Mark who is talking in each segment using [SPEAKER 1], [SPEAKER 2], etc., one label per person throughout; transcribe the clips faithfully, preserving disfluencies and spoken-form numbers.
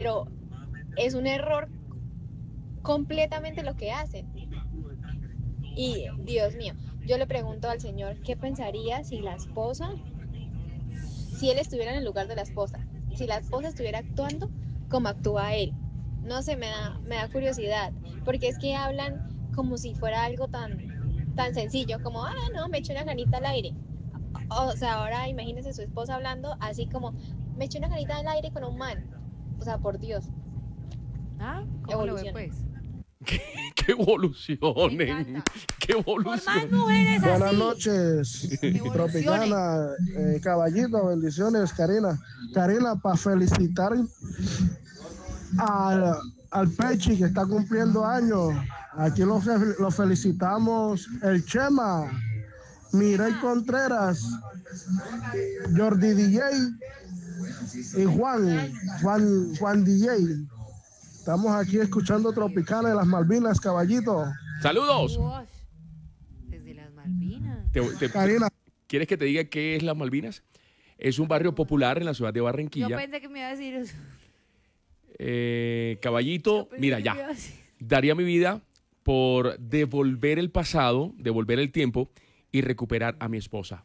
[SPEAKER 1] pero es un error completamente lo que hacen. Y Dios mío, yo le pregunto al Señor, ¿qué pensaría si la esposa, si él estuviera en el lugar de la esposa, si la esposa estuviera actuando como actúa él? No sé, me da, me da curiosidad, porque es que hablan como si fuera algo tan, tan sencillo, como, ah, no, me eché una canita al aire. O sea, ahora imagínese su esposa hablando así como, me eché una canita al aire con un man. O sea, por Dios,
[SPEAKER 2] ¿Ah? ¿Cómo lo ve,
[SPEAKER 1] evoluciona.
[SPEAKER 2] pues?
[SPEAKER 3] Que, que
[SPEAKER 2] Me
[SPEAKER 3] evolucionen.
[SPEAKER 2] encanta.
[SPEAKER 3] Que
[SPEAKER 2] Por más
[SPEAKER 3] evolucionen.
[SPEAKER 2] mujeres
[SPEAKER 4] Buenas
[SPEAKER 2] así,
[SPEAKER 4] noches,
[SPEAKER 2] que evolucionen.
[SPEAKER 4] Tropicana, eh, Caballito, bendiciones, Karina. Karina, para felicitar al, al Pechi que está cumpliendo años. Aquí lo, fe- lo felicitamos, el Chema, Mireille
[SPEAKER 2] Chema,
[SPEAKER 4] Contreras, Jordi D J y Juan, Juan, Juan D J. Estamos aquí escuchando
[SPEAKER 2] Dios.
[SPEAKER 4] Tropicana de las Malvinas, Caballito.
[SPEAKER 3] Saludos.
[SPEAKER 2] Uy, desde las Malvinas.
[SPEAKER 3] Te- te- te-
[SPEAKER 4] Karina,
[SPEAKER 3] ¿Quieres que te diga qué es las Malvinas? Es un barrio popular en la ciudad de
[SPEAKER 2] Yo
[SPEAKER 3] Barranquilla.
[SPEAKER 2] pensé que me iba a decir eso.
[SPEAKER 3] Eh,
[SPEAKER 2] Yo
[SPEAKER 3] caballito,
[SPEAKER 2] pensé
[SPEAKER 3] mira,
[SPEAKER 2] que me iba a
[SPEAKER 3] ya.
[SPEAKER 2] decir.
[SPEAKER 3] Daría mi vida por devolver el pasado, devolver el tiempo y recuperar a mi esposa.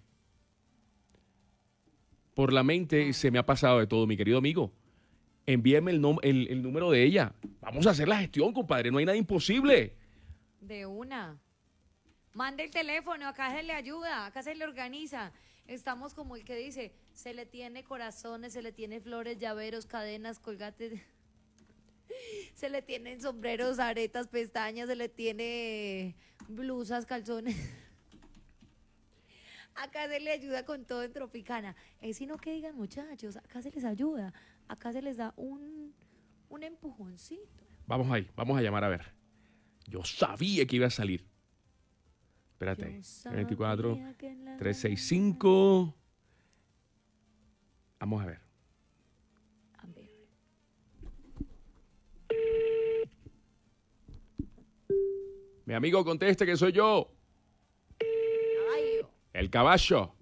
[SPEAKER 3] Por la mente se me ha pasado de todo, mi querido amigo. Envíeme el, nom- el, el número de ella. Vamos a hacer la gestión, compadre. No hay nada imposible.
[SPEAKER 2] De una. Mande el teléfono, acá se le ayuda, acá se le organiza. Estamos como el que dice, se le tiene corazones, se le tiene flores, llaveros, cadenas, colgates. Se le tienen sombreros, aretas, pestañas, se le tiene blusas, calzones. Acá se le ayuda con todo en Tropicana. Es sino que digan, muchachos, acá se les ayuda, acá se les da un, un empujoncito.
[SPEAKER 3] Vamos ahí, vamos a llamar a ver. Yo sabía que iba a salir. Espérate.
[SPEAKER 2] Yo
[SPEAKER 3] veinticuatro,
[SPEAKER 2] sabía que en la
[SPEAKER 3] trescientos sesenta y cinco. Vamos a ver.
[SPEAKER 2] A ver.
[SPEAKER 3] Mi amigo, conteste que soy yo.
[SPEAKER 2] Caballo.
[SPEAKER 3] El caballo.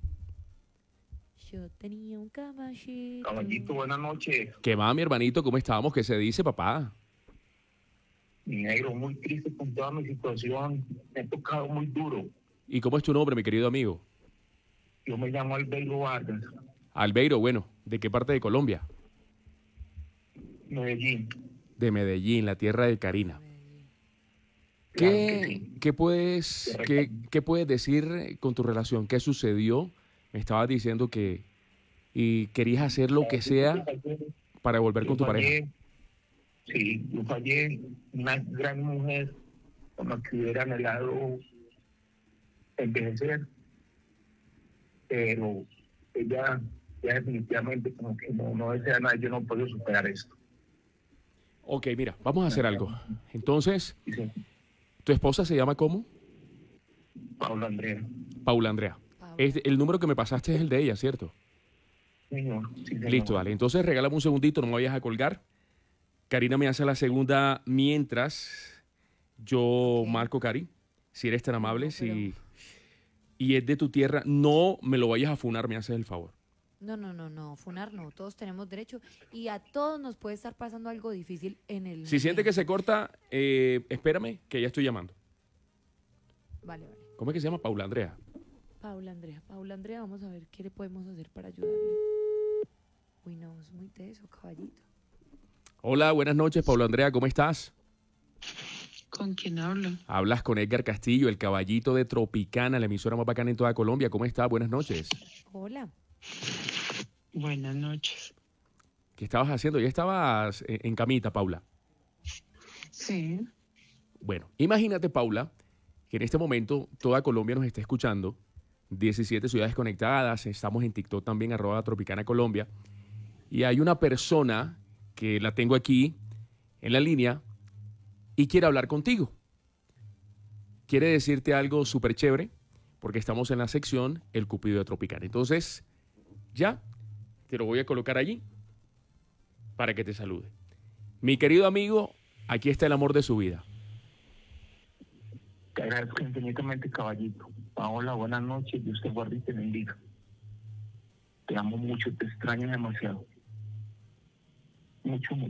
[SPEAKER 2] Yo tenía un caballito.
[SPEAKER 5] Caballito, buenas noches.
[SPEAKER 3] ¿Qué va, mi hermanito? ¿Cómo estamos? ¿Qué se dice, papá?
[SPEAKER 5] Mi negro, muy triste con toda mi situación. Me he tocado muy duro.
[SPEAKER 3] ¿Y cómo es tu nombre, mi querido amigo?
[SPEAKER 5] Yo me llamo Albeiro Vargas,
[SPEAKER 3] Albeiro, bueno, ¿de qué parte de Colombia?
[SPEAKER 5] Medellín.
[SPEAKER 3] De Medellín, la tierra de Karina.
[SPEAKER 5] Claro
[SPEAKER 3] ¿Qué,
[SPEAKER 5] que sí.
[SPEAKER 3] qué puedes, qué, qué puedes decir con tu relación? ¿Qué sucedió? Me estabas diciendo que y querías hacer lo que sea para volver
[SPEAKER 5] Yo
[SPEAKER 3] con tu pareja.
[SPEAKER 5] fallé, sí, yo fallé, una gran mujer con la que hubiera anhelado envejecer, pero ella ya definitivamente como que no, no desea nada, yo no puedo superar esto.
[SPEAKER 3] Ok, mira, vamos a hacer algo. Entonces,
[SPEAKER 5] Dice
[SPEAKER 3] ¿tu esposa se llama cómo?
[SPEAKER 5] Pablo Andrea.
[SPEAKER 3] Paula Andrea.
[SPEAKER 2] Paula.
[SPEAKER 3] Este- el número que me pasaste es el de ella, ¿cierto?
[SPEAKER 5] Señor, sí, señor.
[SPEAKER 3] Listo, dale. Entonces regálame un segundito, no me vayas a colgar. Karina me hace la segunda mientras yo
[SPEAKER 2] Ok.
[SPEAKER 3] marco, Cari. Si eres tan amable,
[SPEAKER 2] No, pero-
[SPEAKER 3] si y es de tu tierra, no me lo vayas a funar, me haces el favor.
[SPEAKER 2] No, no, no, no, funar no, todos tenemos derecho y a todos nos puede estar pasando algo difícil en el
[SPEAKER 3] Si siente que
[SPEAKER 2] momento.
[SPEAKER 3] se corta, eh, espérame, que ya estoy llamando.
[SPEAKER 2] Vale, vale.
[SPEAKER 3] ¿Cómo es que se llama? Paula Andrea.
[SPEAKER 2] Paula Andrea, Paula Andrea, vamos a ver qué le podemos hacer para ayudarle. Uy, no, es muy teso, caballito.
[SPEAKER 3] Hola, buenas noches, Paula Andrea, ¿cómo estás?
[SPEAKER 6] ¿Con quién hablo?
[SPEAKER 3] Hablas con Edgar Castillo, el caballito de Tropicana, la emisora más bacana en toda Colombia. ¿Cómo estás? Buenas noches.
[SPEAKER 2] Hola.
[SPEAKER 6] Buenas noches.
[SPEAKER 3] ¿Qué estabas haciendo? Ya estabas en en camita, Paula.
[SPEAKER 6] Sí,
[SPEAKER 3] Bueno, imagínate, Paula, que en este momento toda Colombia nos está escuchando, diecisiete ciudades conectadas, estamos en TikTok también, arroba Tropicana Colombia, y hay una persona que la tengo aquí en la línea y quiere hablar contigo. Quiere decirte algo súper chévere, porque estamos en la sección El Cupido de Tropicana. Entonces, ya, te lo voy a colocar allí para que te salude. Mi querido amigo, aquí está el amor de su vida.
[SPEAKER 5] Te agradezco infinitamente, caballito. Paola, buenas noches. Dios te guarde y te bendiga. Te amo mucho, te extraño demasiado. Mucho, mucho.